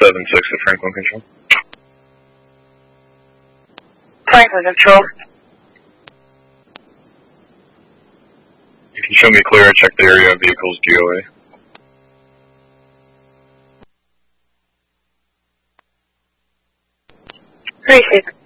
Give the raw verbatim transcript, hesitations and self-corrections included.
seven six at Franklin Control. Franklin Control. You can show me clear, check the area of vehicles D O A. Appreciate it.